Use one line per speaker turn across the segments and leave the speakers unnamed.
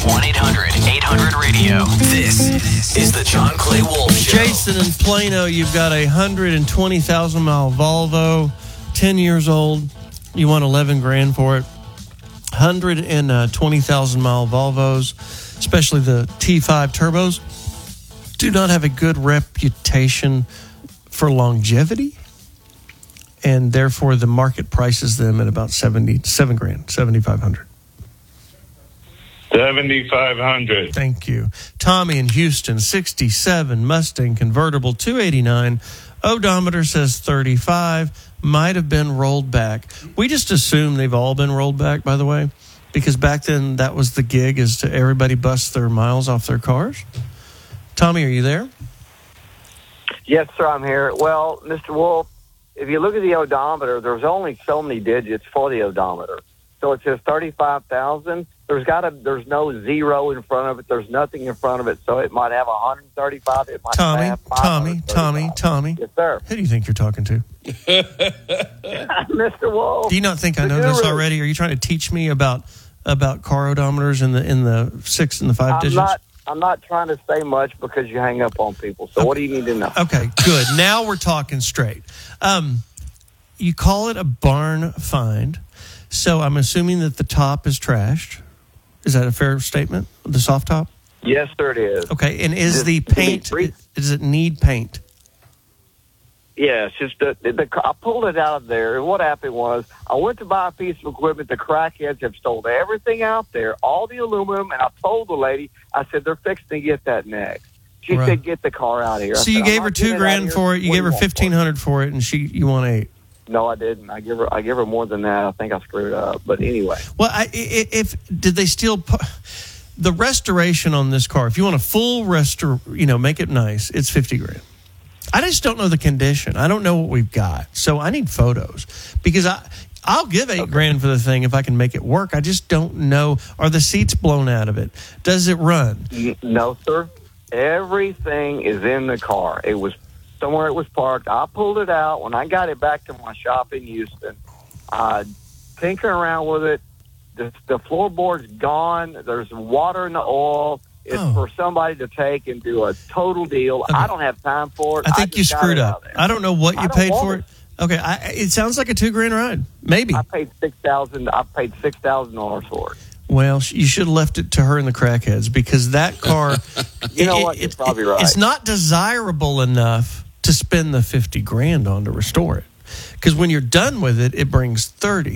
1-800-800-radio. This is the John Clay Wolf Show.
Jason in Plano, you've got a 120,000-mile Volvo, 10 years old. You want $11,000 for it. 120,000-mile Volvos, especially the T5 turbos, do not have a good reputation for longevity, and therefore the market prices them at about $7,500.
$7,500.
Thank you. Tommy in Houston, 67 Mustang convertible, 289. Odometer says 35. Might have been rolled back. We just assume they've all been rolled back, by the way, because back then that was the gig, is to everybody bust their miles off their cars. Tommy, are you there?
Yes, sir, I'm here. Well, Mr. Wolf, if you look at the odometer, there's only so many digits for the odometer. So it says 35,000. There's no zero in front of it. There's nothing in front of it. So it might have 135. It might have
Tommy.
Yes, sir.
Who do you think you're talking to?
Mr. Wolf.
Do you not think I know this already? Are you trying to teach me about car odometers in the 6 and the 5 digits?
I'm not trying to say much because you hang up on people. So What do you need to know?
Okay, good. Now we're talking straight. You call it a barn find, so I'm assuming that the top is trashed. Is that a fair statement? The soft top?
Yes, sir, it is.
Okay, and is the paint, does it need paint?
Yeah, it's just I pulled it out of there, and what happened was I went to buy a piece of equipment. The crackheads have stolen everything out there, all the aluminum, and I told the lady, I said, they're fixing to get that next. She said, get the car out of here.
So you gave her $2,000 for it, you gave her $1,500 for it, and you want $8,000.
No, I didn't. I give her more than that. I think I screwed up. But anyway.
Well, did they steal the restoration on this car? If you want a full make it nice, it's $50,000. I just don't know the condition. I don't know what we've got. So I need photos because I'll give $8,000 for the thing if I can make it work. I just don't know. Are the seats blown out of it? Does it run?
No, sir. Everything is in the car. It was somewhere it was parked. I pulled it out. When I got it back to my shop in Houston, tinkering around with it, the floorboard's gone. There's water in the oil. It's for somebody to take and do a total deal. Okay. I don't have time for it.
I think you screwed up. I don't know what you paid for it. Okay, it sounds like a $2,000 ride. Maybe.
I paid $6,000. I paid $6,000 for it.
Well, you should have left it to her and the crackheads because that car.
You know what? You're probably right.
It's not desirable enough to spend the $50,000 on to restore it. Because when you're done with it, it brings $30,000.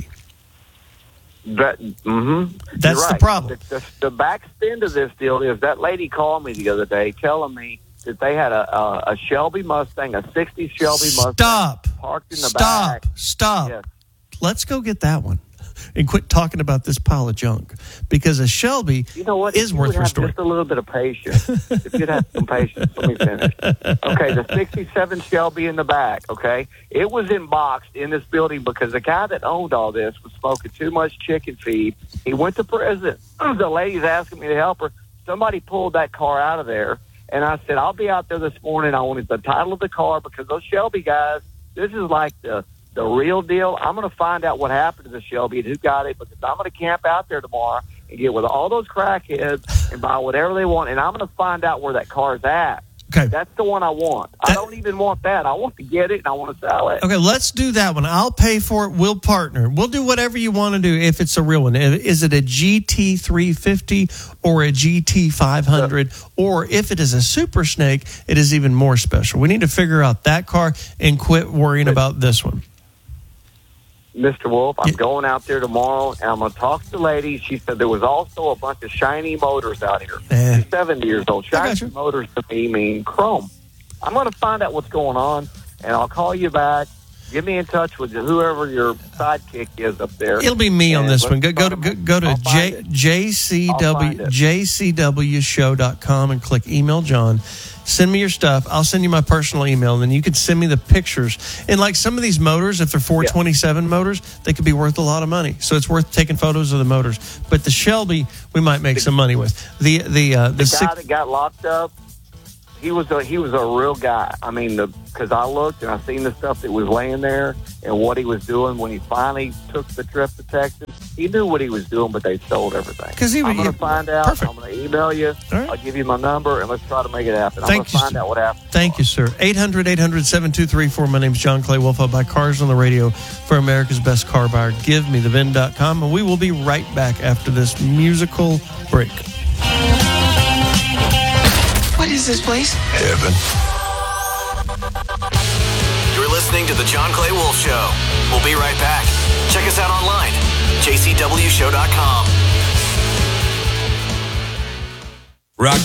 That's
right.
the problem.
The back spin to this deal is that lady called me the other day telling me that they had a Shelby Mustang, a 60 Shelby Mustang parked in the back.
Stop.
Yes.
Let's go get that one and quit talking about this pile of junk because a Shelby is worth restoring.
Just a little bit of patience. If you'd have some patience, let me finish. Okay, the 67 Shelby in the back, okay? It was boxed in this building because the guy that owned all this was smoking too much chicken feed. He went to prison. The lady's asking me to help her. Somebody pulled that car out of there, and I said, I'll be out there this morning. I wanted the title of the car because those Shelby guys, this is like the real deal. I'm going to find out what happened to the Shelby and who got it because I'm going to camp out there tomorrow and get with all those crackheads and buy whatever they want, and I'm going to find out where that car's at.
Okay.
That's the one I want. I don't even want that. I want to get it, and I want to sell it.
Okay, let's do that one. I'll pay for it. We'll partner. We'll do whatever you want to do if it's a real one. Is it a GT350 or a GT500? Or if it is a Super Snake, it is even more special. We need to figure out that car and quit worrying about this one.
Mr. Wolf, I'm going out there tomorrow, and I'm going to talk to the lady. She said there was also a bunch of shiny motors out here. She's 70 years old. Shiny motors to me mean chrome. I'm going to find out what's going on, and I'll call you back. Get me in touch with whoever your sidekick is up there.
It'll be me on this one. Go to jcwshow.com and click email John. Send me your stuff. I'll send you my personal email, and then you could send me the pictures. And like some of these motors, if they're 427 motors, they could be worth a lot of money. So it's worth taking photos of the motors. But the Shelby, we might make some money with. The
guy that got locked up, he was a real guy. I mean, because I looked and I seen the stuff that was laying there and what he was doing when he finally took the trip to Texas. He knew what he was doing, but they sold everything. I'm going to find out.
Perfect.
I'm going to email you.
Right.
I'll give you my number, and let's try to make it happen. I'm going to find out what happened.
Thank you, sir. 800-800-7234. My name's John Clay Wolf. I buy cars on the radio for America's Best Car Buyer. Give me the VIN.com, and we will be right back after this musical break.
What is this place?
Heaven. You're listening to The John Clay Wolf Show. We'll be right back. Check us out online, jcwshow.com.
Rock